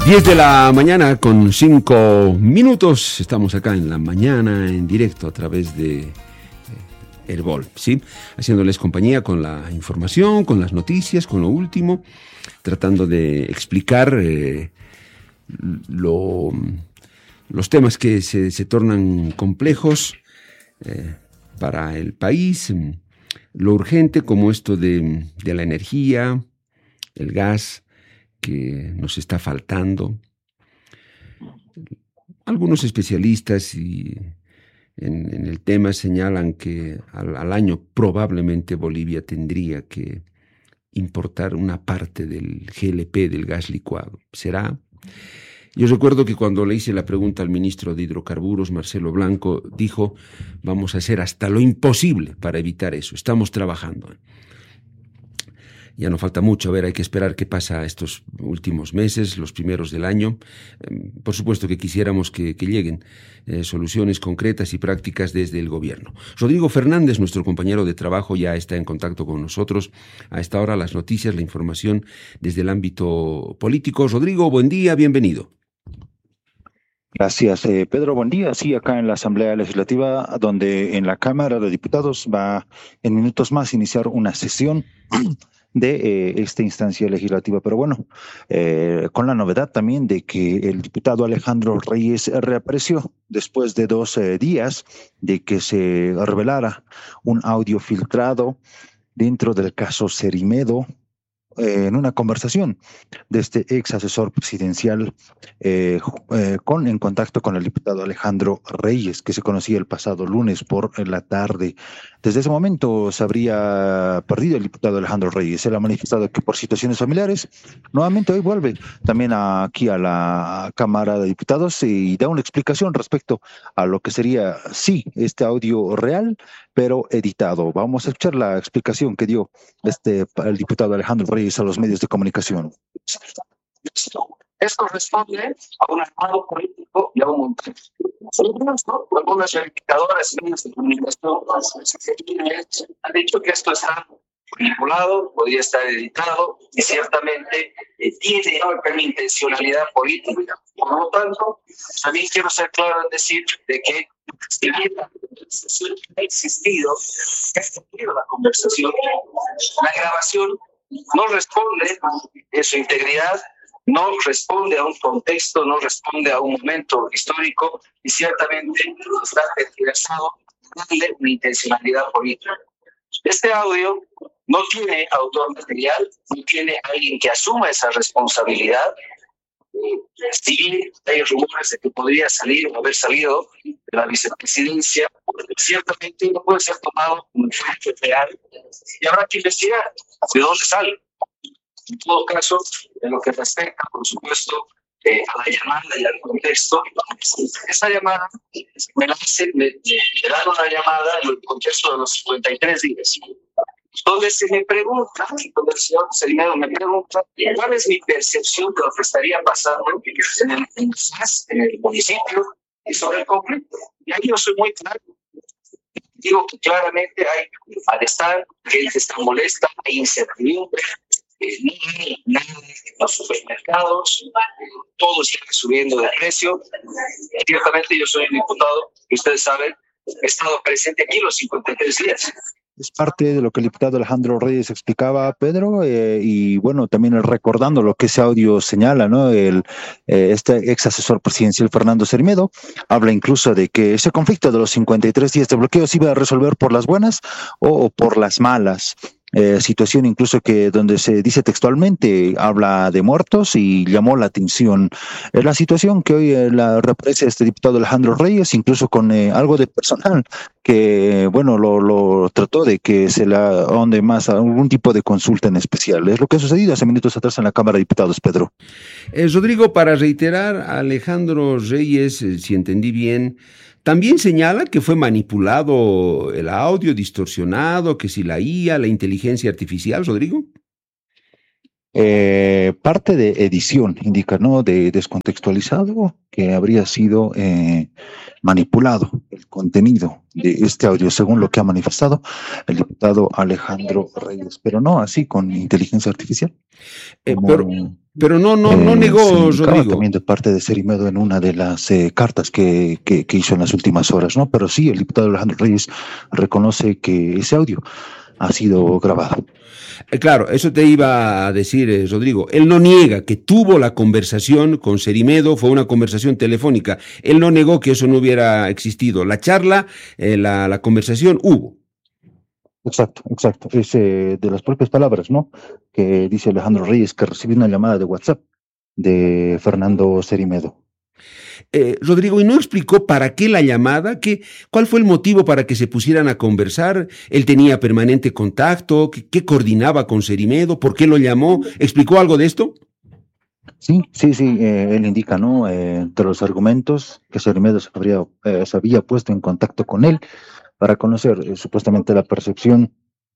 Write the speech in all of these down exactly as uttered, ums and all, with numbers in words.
diez de la mañana con cinco minutos. Estamos acá en la mañana en directo a través de Herbol, ¿sí? Haciéndoles compañía con la información, con las noticias, con lo último, tratando de explicar eh, lo, los temas que se, se tornan complejos eh, para el país, lo urgente como esto de, de la energía, el gas que nos está faltando. Algunos especialistas y en, en el tema señalan que al, al año probablemente Bolivia tendría que importar una parte del G L P, del gas licuado. ¿Será? Yo recuerdo que cuando le hice la pregunta al ministro de Hidrocarburos, Marcelo Blanco, dijo: vamos a hacer hasta lo imposible para evitar eso. Estamos trabajando. Ya no falta mucho, a ver, hay que esperar qué pasa estos últimos meses, los primeros del año. Por supuesto que quisiéramos que, que lleguen eh, soluciones concretas y prácticas desde el gobierno. Rodrigo Fernández, nuestro compañero de trabajo, ya está en contacto con nosotros. A esta hora las noticias, la información desde el ámbito político. Rodrigo, buen día, bienvenido. Gracias, eh, Pedro. Buen día. Sí, acá en la Asamblea Legislativa, donde en la Cámara de Diputados va en minutos más iniciar una sesión de eh, esta instancia legislativa. Pero bueno, eh, con la novedad también de que el diputado Alejandro Reyes reapareció después de dos eh, días de que se revelara un audio filtrado dentro del caso Cerimedo, eh, en una conversación de este ex asesor presidencial eh, eh, con, en contacto con el diputado Alejandro Reyes, que se conocía el pasado lunes por la tarde. Desde ese momento se habría perdido el diputado Alejandro Reyes. Él ha manifestado que por situaciones familiares, nuevamente hoy vuelve también a, aquí a la Cámara de Diputados y da una explicación respecto a lo que sería, sí, este audio real, pero editado. Vamos a escuchar la explicación que dio este, el diputado Alejandro Reyes a los medios de comunicación. Esto responde a un armado político y a un montaje. Algunas verificadoras y medios de comunicación han dicho que esto está manipulado, podría estar editado y ciertamente eh, tiene una intencionalidad política. Por lo tanto, también quiero ser claro en decir de que si bien la conversación ha existido, ha existido la conversación, la grabación no responde en su integridad, no responde a un contexto, no responde a un momento histórico y ciertamente está tergiversado, darle una intencionalidad política. Este audio no tiene autor material, no tiene alguien que asuma esa responsabilidad. Si bien hay rumores de que podría salir o haber salido de la vicepresidencia, ciertamente no puede ser tomado como un hecho real y habrá que investigar de dónde sale. En todo caso, en lo que respecta, por supuesto, eh, a la llamada y al contexto, esa llamada me la hace, me, me dan una llamada en el contexto de los cincuenta y tres días, donde se me pregunta, donde el señor Cerimedo me pregunta cuál es mi percepción de lo que estaría pasando en el, en el S A S, en el municipio y sobre el conflicto. Y ahí yo soy muy claro. Digo que claramente hay malestar, gente está molesta, hay incertidumbre. Eh, no hay nada en los supermercados, eh, todo sigue subiendo de precio. Ciertamente yo soy un diputado, y ustedes saben, he estado presente aquí los cincuenta y tres días. Es parte de lo que el diputado Alejandro Reyes explicaba, Pedro, eh, y bueno, también recordando lo que ese audio señala, ¿no? El, eh, este ex asesor presidencial Fernando Cerimedo habla incluso de que ese conflicto de los cincuenta y tres días de bloqueo se iba a resolver por las buenas o, o por las malas. Eh, situación incluso que donde se dice textualmente, habla de muertos y llamó la atención. Es la situación que hoy eh, la reaparece este diputado Alejandro Reyes, incluso con eh, algo de personal, que bueno, lo, lo trató de que se le ahonde más a algún tipo de consulta en especial. Es lo que ha sucedido hace minutos atrás en la Cámara de Diputados, Pedro. Eh, Rodrigo, para reiterar, Alejandro Reyes, eh, si entendí bien, también señala que fue manipulado el audio, distorsionado, que si la I A, la inteligencia artificial, Rodrigo. Eh, parte de edición indica, ¿no? De descontextualizado, que habría sido eh, manipulado el contenido de este audio, según lo que ha manifestado el diputado Alejandro Reyes, pero no así con inteligencia artificial. Eh, Como, pero, pero no, no, no eh, negó, se indicaba Rodrigo. también de parte de Cerimedo en una de las eh, cartas que, que, que hizo en las últimas horas, ¿no? Pero sí, el diputado Alejandro Reyes reconoce que ese audio ha sido grabado. Eh, Claro, eso te iba a decir, eh, Rodrigo. Él no niega que tuvo la conversación con Cerimedo, fue una conversación telefónica. Él no negó que eso no hubiera existido. La charla, eh, la, la conversación hubo. Exacto, exacto. Es eh, de las propias palabras, ¿no? Que dice Alejandro Reyes que recibió una llamada de WhatsApp de Fernando Cerimedo. Eh, Rodrigo, ¿y no explicó para qué la llamada? ¿Qué, ¿Cuál fue el motivo para que se pusieran a conversar? ¿Él tenía permanente contacto? ¿Qué, qué coordinaba con Cerimedo? ¿Por qué lo llamó? ¿Explicó algo de esto? Sí, sí, sí, eh, él indica, ¿no? Eh, entre los argumentos que Cerimedo se, habría, eh, se había puesto en contacto con él para conocer eh, supuestamente la percepción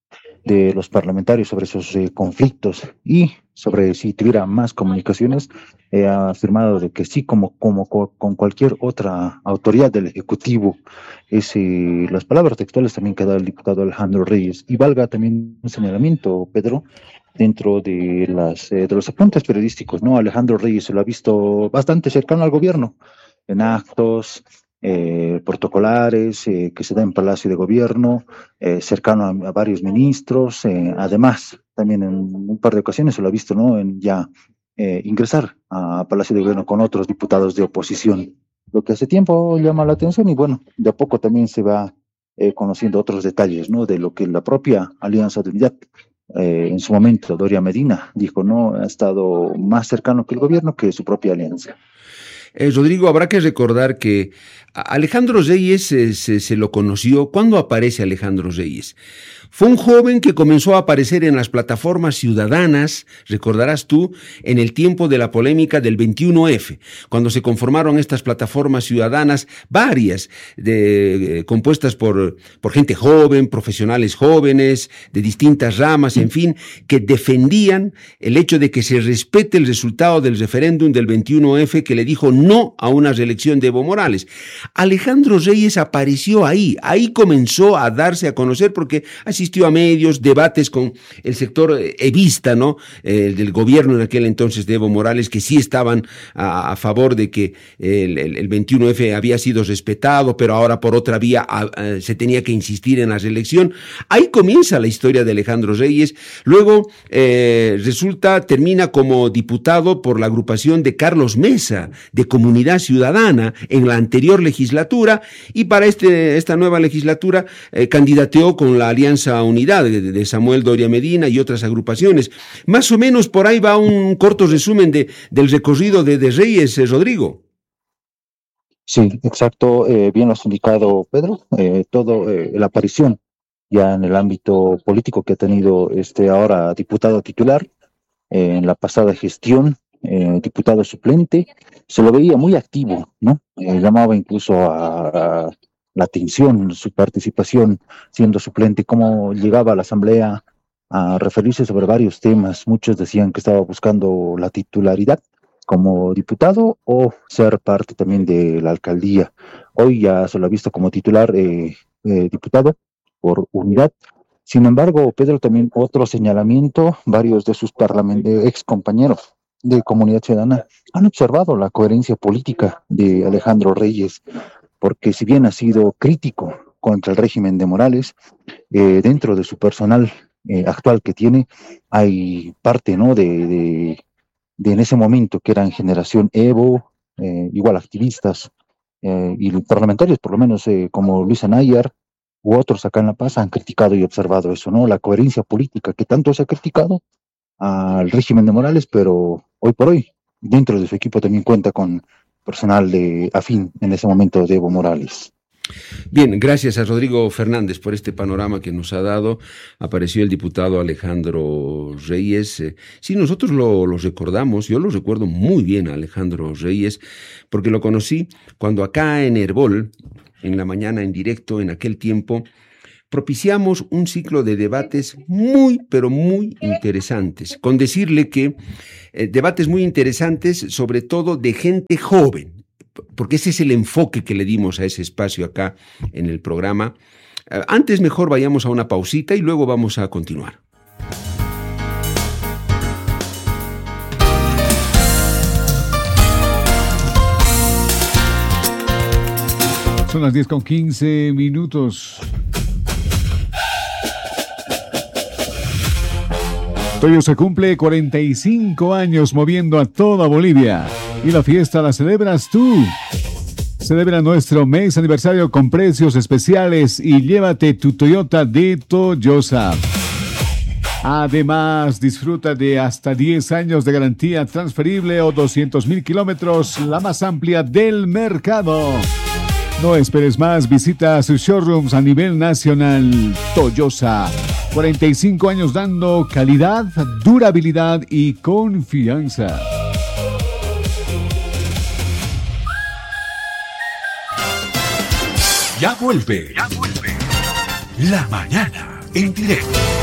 de los parlamentarios sobre esos eh, conflictos y sobre si tuviera más comunicaciones, eh, ha afirmado de que sí, como, como co- con cualquier otra autoridad del Ejecutivo, es, eh, las palabras textuales también que da el diputado Alejandro Reyes. Y valga también un señalamiento, Pedro, dentro de, las, eh, de los apuntes periodísticos, ¿no? Alejandro Reyes se lo ha visto bastante cercano al gobierno, en actos, eh, protocolares eh, que se da en Palacio de Gobierno, eh, cercano a, a varios ministros, eh, además también en un par de ocasiones se lo ha visto, ¿no? En ya eh, ingresar a Palacio de Gobierno con otros diputados de oposición, lo que hace tiempo llama la atención y bueno, de a poco también se va eh, conociendo otros detalles, ¿no? De lo que la propia Alianza de Unidad, eh, en su momento, Doria Medina, dijo, ¿no? Ha estado más cercano que el gobierno que su propia alianza. Eh, Rodrigo, habrá que recordar que Alejandro Reyes eh, se, se lo conoció. ¿Cuándo aparece Alejandro Reyes? Fue un joven que comenzó a aparecer en las plataformas ciudadanas, recordarás tú, en el tiempo de la polémica del veintiuno efe, cuando se conformaron estas plataformas ciudadanas, varias, de, eh, compuestas por, por gente joven, profesionales jóvenes, de distintas ramas, en fin, que defendían el hecho de que se respete el resultado del referéndum del veintiuno efe que le dijo no a una reelección de Evo Morales. Alejandro Reyes apareció ahí, ahí comenzó a darse a conocer porque asistió a medios, debates con el sector evista, ¿no? Eh, del gobierno en aquel entonces de Evo Morales, que sí estaban a, a favor de que el, el, el veintiuno efe había sido respetado, pero ahora por otra vía a, a, se tenía que insistir en la reelección. Ahí comienza la historia de Alejandro Reyes. Luego eh, resulta, termina como diputado por la agrupación de Carlos Mesa, de Comunidad Ciudadana, en la anterior legislatura, y para este, esta nueva legislatura eh, candidateó con la Alianza Unidad de, de Samuel Doria Medina y otras agrupaciones. Más o menos por ahí va un corto resumen de, del recorrido de, de Reyes, eh, Rodrigo. Sí, exacto, eh, bien lo has indicado, Pedro. Eh, todo eh, la aparición ya en el ámbito político que ha tenido este ahora diputado titular, eh, en la pasada gestión, eh, diputado suplente, se lo veía muy activo, ¿no? Eh, llamaba incluso a, a la atención su participación siendo suplente, cómo llegaba a la asamblea a referirse sobre varios temas. Muchos decían que estaba buscando la titularidad como diputado o ser parte también de la alcaldía. Hoy ya se lo ha visto como titular eh, eh, diputado por unidad. Sin embargo, Pedro, también otro señalamiento, varios de sus ex compañeros de Comunidad Ciudadana han observado la coherencia política de Alejandro Reyes, porque si bien ha sido crítico contra el régimen de Morales, eh, dentro de su personal eh, actual que tiene, hay parte, ¿no? de, de de en ese momento que eran generación Evo, eh, igual activistas eh, y parlamentarios, por lo menos eh, como Luis Anayar u otros acá en La Paz, han criticado y observado eso, ¿no? La coherencia política que tanto se ha criticado al régimen de Morales, pero hoy por hoy, dentro de su equipo también cuenta con personal de afín en ese momento de Evo Morales. Bien, gracias a Rodrigo Fernández por este panorama que nos ha dado. Apareció el diputado Alejandro Reyes. Eh, sí, nosotros lo, lo recordamos, yo lo recuerdo muy bien a Alejandro Reyes, porque lo conocí cuando acá en Herbol, en la mañana en directo, en aquel tiempo, propiciamos un ciclo de debates muy, pero muy interesantes. Con decirle que eh, debates muy interesantes, sobre todo de gente joven, porque ese es el enfoque que le dimos a ese espacio acá en el programa. Eh, antes mejor vayamos a una pausita y luego vamos a continuar. Son las diez con quince minutos. Toyosa cumple cuarenta y cinco años moviendo a toda Bolivia. Y la fiesta la celebras tú. Celebra nuestro mes aniversario con precios especiales y llévate tu Toyota de Toyosa. Además, disfruta de hasta diez años de garantía transferible o doscientos mil kilómetros, la más amplia del mercado. No esperes más, visita sus showrooms a nivel nacional. Toyosa, cuarenta y cinco años dando calidad, durabilidad y confianza. Ya vuelve, ya vuelve. La mañana en directo.